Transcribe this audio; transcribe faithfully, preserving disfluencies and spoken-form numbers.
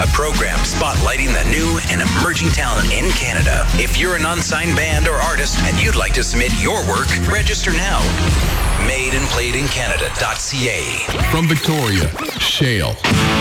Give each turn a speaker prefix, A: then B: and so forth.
A: a program spotlighting the new and emerging talent in Canada. If you're an unsigned band or artist and you'd like to submit your work, register now. made and played in Canada dot c a.
B: From Victoria, Shale.